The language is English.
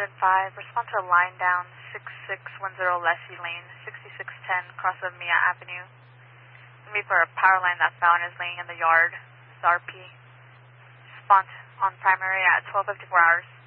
5, respond to a line down 6610 Leslie Lane, 6610 cross of Mia Avenue. Be for a power line that fell and is laying in the yard. It's RP. Respond on primary at 12:54 hours.